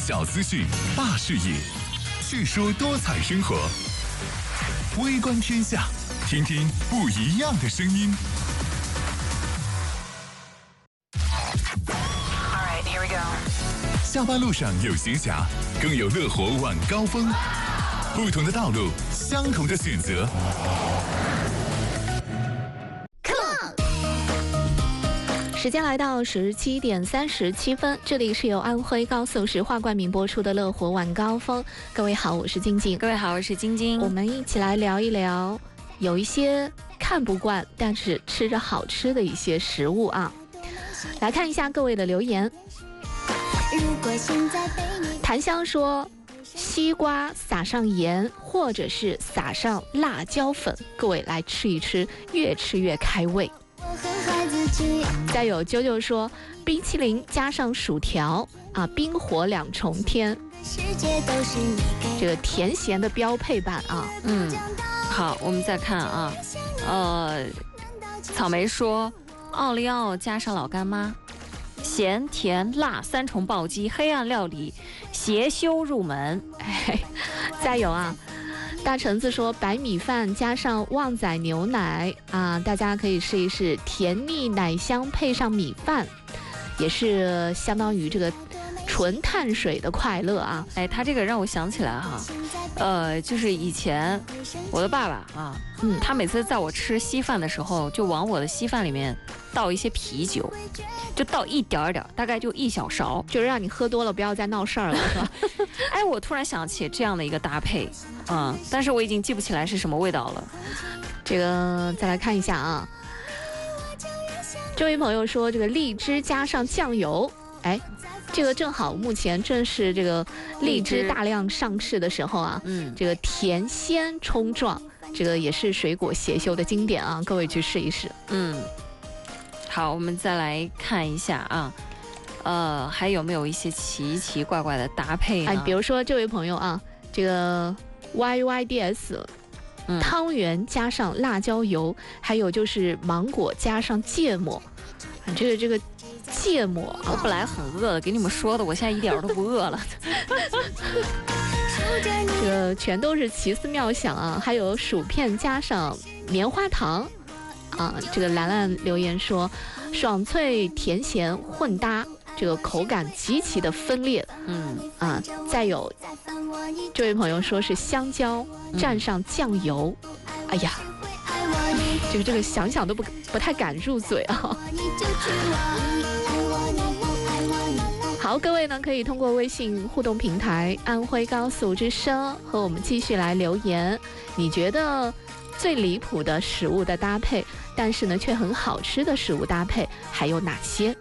小资讯，大视野，细说多彩生活，微观天下，听听不一样的声音。 Alright, here we go. 下班路上有闲暇，更有乐活晚高峰。不同的道路，相同的选择。 时间来到17点37分，这里是由安徽高速石化冠名播出的乐活晚高峰。各位好，我是静静。 各位好，我是晶晶。 我们一起来聊一聊有一些看不惯但是吃着好吃的一些食物啊。来看一下各位的留言。檀香说西瓜撒上盐或者是撒上辣椒粉，各位来吃一吃，越吃越开胃。再有啾啾说冰淇淋加上薯条啊，冰火两重天，这个甜咸的标配版啊。 好，我们再看啊，草莓说奥利奥加上老干妈，咸甜辣三重暴击，黑暗料理邪修入门。 再有啊，大橙子说白米饭加上旺仔牛奶啊，大家可以试一试，甜腻奶香配上米饭，也是相当于这个纯碳水的快乐啊。 他这个让我想起来哈，就是以前我的爸爸啊，他每次在我吃稀饭的时候，就往我的稀饭里面倒一些啤酒，就倒一点点，大概就1小勺， 就是让你喝多了不要再闹事儿了，是吧？ 我突然想起这样的一个搭配，但是我已经记不起来是什么味道了。 这个再来看一下啊，这位朋友说这个荔枝加上酱油，这个正好目前正是这个荔枝大量上市的时候啊，这个甜鲜冲撞，这个也是水果邪修的经典啊，各位去试一试。 好，我们再来看一下啊，还有没有一些奇奇怪怪的搭配呢？ 比如说这位朋友啊，这个 YYDS，汤圆加上辣椒油，还有就是芒果加上芥末，这个芥末啊， 我本来很饿的，给你们说的，我现在一点都不饿了。 这个全都是奇思妙想啊，还有薯片加上棉花糖啊。这个兰兰留言说，爽脆甜咸混搭，这个口感极其的分裂。再有这位朋友说是香蕉蘸上酱油，哎呀，这个想想都不太敢入嘴啊。好，各位呢可以通过微信互动平台安徽高速之声和我们继续来留言，你觉得最离谱的食物的搭配，但是呢却很好吃的食物搭配还有哪些？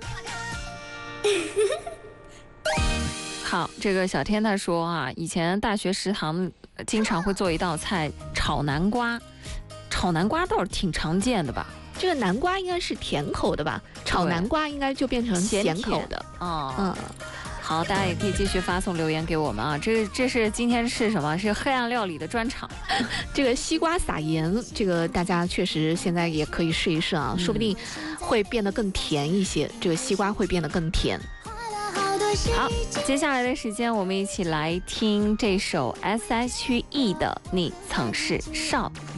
好，这个小天他说啊，以前大学食堂经常会做一道菜炒南瓜，炒南瓜倒是挺常见的吧？ 这个南瓜应该是甜口的吧，炒南瓜应该就变成咸口的。 好，大家也可以继续发送留言给我们啊。这是今天是什么？是黑暗料理的专场。 这个西瓜撒盐，这个大家确实现在也可以试一试啊，说不定会变得更甜一些，这个西瓜会变得更甜。 好，接下来的时间我们一起来听这首 S.H.E 的《你曾是少女》。